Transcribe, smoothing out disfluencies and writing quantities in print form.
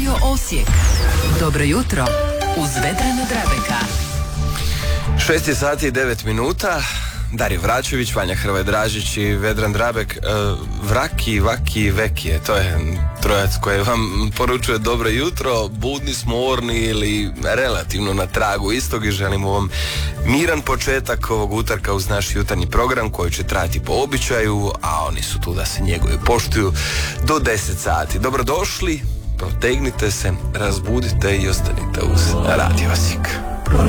Radio Osijek. Dobro jutro uz Vedrana Drabeka. 6 sati i 9 minuta. Dario Vračević, Vanja Hrvoje-Dražić i Vedran Drabek. Vraki, vaki, vekije. To je trojac koji vam poručuje dobro jutro. Budni smo, orni ili relativno na tragu istog i želimo vam miran početak ovog utorka uz naš jutarnji program koji će trajati po običaju, a oni su tu da se njegovi poštuju do 10 sati. Dobrodošli, protegnite se, razbudite i ostanite uz Radio Osijek.